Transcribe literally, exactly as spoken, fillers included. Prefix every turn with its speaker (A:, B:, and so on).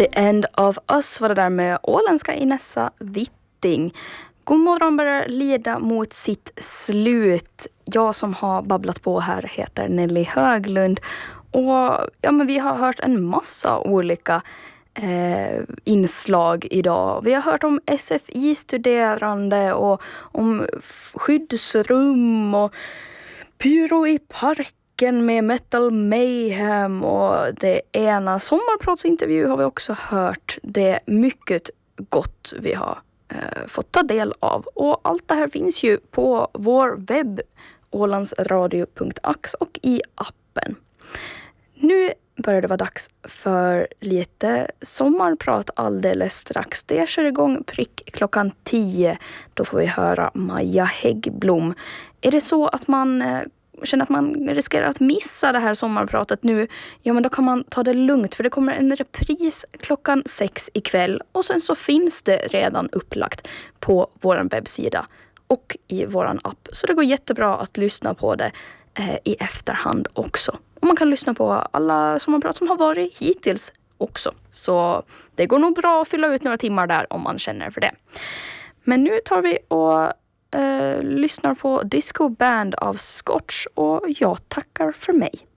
A: The End of Us var det där med åländska Inessa Witting. God morgon börjar leda mot sitt slut. Jag som har babblat på här heter Nelly Höglund. Och ja, men vi har hört en massa olika eh, inslag idag. Vi har hört om S F I-studerande och om skyddsrum och pyro i parken med Metal Mayhem, och det ena sommarpratsintervju har vi också hört. Det är mycket gott vi har eh, fått ta del av, och allt det här finns ju på vår webb ålandsradio punkt ax och i appen. Nu börjar det vara dags för lite sommarprat alldeles strax. Det kör igång prick klockan tio. Då får vi höra Maja Häggblom. Är det så att man eh, känner att man riskerar att missa det här sommarpratet nu, ja men då kan man ta det lugnt, för det kommer en repris klockan sex ikväll, och sen så finns det redan upplagt på vår webbsida och i våran app. Så det går jättebra att lyssna på det eh, i efterhand också. Och man kan lyssna på alla sommarprat som har varit hittills också. Så det går nog bra att fylla ut några timmar där om man känner för det. Men nu tar vi och Uh, lyssnar på Disco Band av Scotch, och jag tackar för mig.